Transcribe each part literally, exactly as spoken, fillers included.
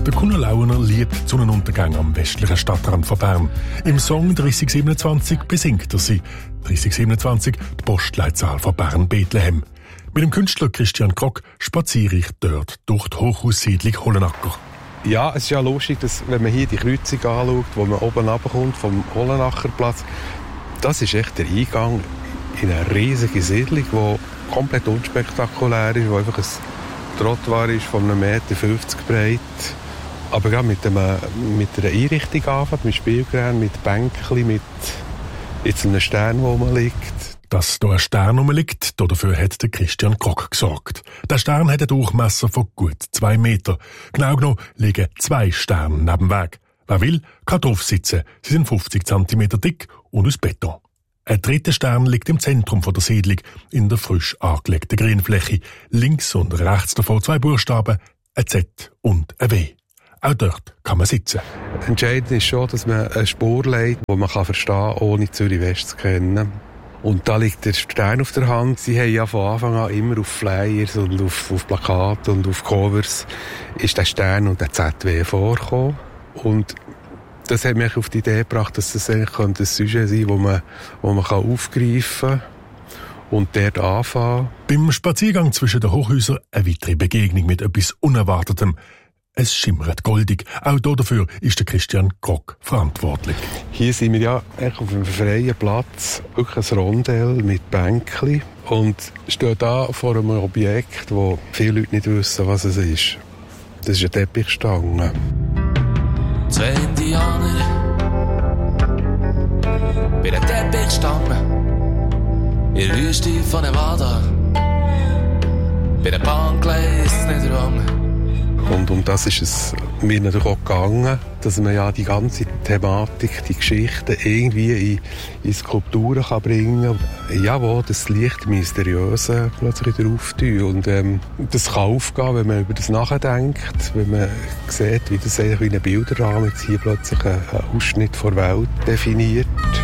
Der Kuno Launer liebt Sonnenuntergang am westlichen Stadtrand von Bern. Im Song dreissig siebenundzwanzig besingt er sie. dreissig siebenundzwanzig, die Postleitzahl von Bern-Bethlehem. Mit dem Künstler Christian Krog spaziere ich dort durch die Hochhaussiedlung Hollenacker. Ja, es ist ja lustig, dass, wenn man hier die Kreuzung anschaut, wo man oben runterkommt vom Hollenackerplatz, das ist echt der Eingang in eine riesige Siedlung, die komplett unspektakulär ist, wo einfach ein Trottoir ist von einem Meter fünfzig breit. Aber gerade mit, einem, mit einer Einrichtung anfängt, mit Spielgeräten, mit Bänkchen, mit jetzt einem Stern, der rumliegt. Dass hier ein Stern rumliegt, dafür hat der Christian Krog gesorgt. Der Stern hat einen Durchmesser von gut zwei Meter. Genau genommen liegen zwei Sterne neben dem Weg. Wer will, kann drauf sitzen. Sie sind fünfzig Zentimeter dick und aus Beton. Ein dritter Stern liegt im Zentrum der Siedlung, in der frisch angelegten Grünfläche. Links und rechts davon zwei Buchstaben, ein Z und ein W. Auch dort kann man sitzen. Entscheidend ist schon, dass man eine Spur legt, die man verstehen kann, ohne Zürich West zu kennen. Und da liegt der Stern auf der Hand. Sie haben ja von Anfang an immer auf Flyers und auf, auf Plakaten und auf Covers ist der Stern und der Z W vorgekommen. Und das hat mich auf die Idee gebracht, dass das eigentlich ein Sujet sein könnte, das man, wo man aufgreifen kann und dort anfangen. Beim Spaziergang zwischen den Hochhäusern eine weitere Begegnung mit etwas Unerwartetem. Es schimmert goldig. Auch dafür ist der Christian Krog verantwortlich. Hier sind wir ja auf einem freien Platz, wirklich ein Rondell mit Bänkchen und stehen da vor einem Objekt, wo viele Leute nicht wissen, was es ist. Das ist eine Teppichstange. Zwei Indianer bei der Teppichstange in der Wüste von Nevada bei der Bahngleis nicht rum. Und um das ist es mir natürlich auch gegangen, dass man ja die ganze Thematik, die Geschichte irgendwie in, in Skulpturen kann bringen kann, ja, wo das Licht Mysteriöse plötzlich wieder auftun. Und ähm, das kann aufgehen, wenn man über das nachdenkt, wenn man sieht, wie das eigentlich wie ein Bilderrahmen jetzt hier plötzlich einen Ausschnitt der Welt definiert.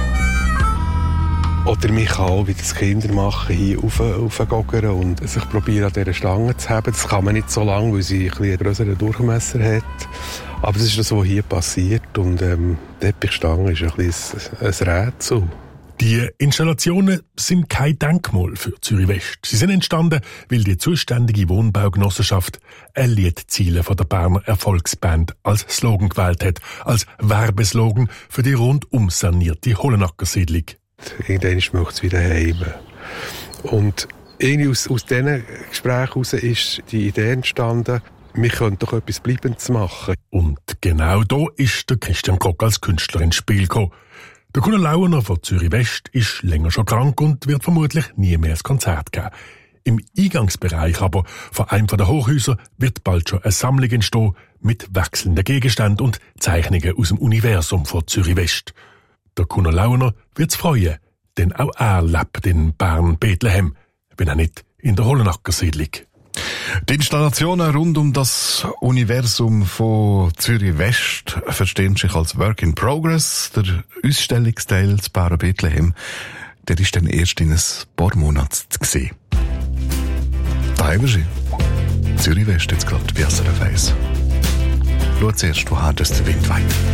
Oder mich kann auch, wie das Kinder machen, hier raufgogern und sich probieren, an dieser Stange zu haben. Das kann man nicht so lange, weil sie ein einen grösseren Durchmesser hat. Aber das ist das, was hier passiert. Und ähm, die Teppichstange ist ein, bisschen ein Rätsel. Die Installationen sind kein Denkmal für Zürich West. Sie sind entstanden, weil die zuständige Wohnbaugenossenschaft ein Liedziele von der Berner Erfolgsband als Slogan gewählt hat. Als Werbeslogan für die rundum sanierte Hollenacker-Siedlung. Irgendwann möchte es wieder heim. Und irgendwie aus, aus diesen Gesprächen heraus ist die Idee entstanden, wir könnten doch etwas Bleibendes machen. Und genau da ist der Christian Krog als Künstler ins Spiel gekommen. Der Kuno Launer von Zürich West ist länger schon krank und wird vermutlich nie mehr ein Konzert geben. Im Eingangsbereich aber von einem der Hochhäuser wird bald schon eine Sammlung entstehen mit wechselnden Gegenständen und Zeichnungen aus dem Universum von Zürich West. Der Kuno Launer wird's freuen, denn auch er lebt in Bern-Bethlehem, wenn er nicht in der Hollenacker-Siedlung. Die Installationen rund um das Universum von Zürich West verstehen sich als Work in Progress. Der Ausstellungsteil zu Bern-Bethlehem, der ist dann erst in ein paar Monaten zu sehen. Da haben wir sie. Zürich West jetzt gerade bei S R F eins. Schau zuerst, woher das der Wind weht.